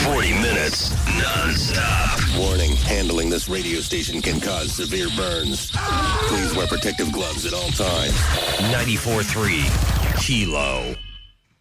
40 minutes non-stop. Warning, handling this radio station can cause severe burns. Please wear protective gloves at all times. 94.3 Kilo.